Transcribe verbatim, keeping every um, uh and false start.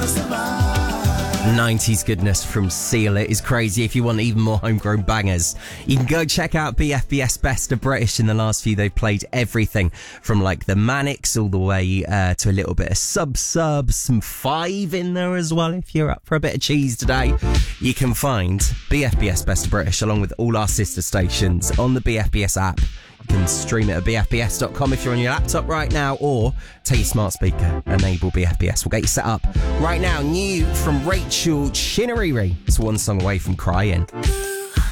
nineties goodness from Seal. It is crazy. If you want even more homegrown bangers, you can go check out B F B S Best of British. In the last few, they've played everything from like the Manics all the way uh, to a little bit of Sub Sub, some Five in there as well. If you're up for a bit of cheese today, you can find B F B S Best of British along with all our sister stations on the B F B S app. You can stream it at b f b s dot com if you're on your laptop right now, or take your smart speaker, enable B F B S. We'll get you set up right now. New from Rachel Chinnery. It's one song away from crying.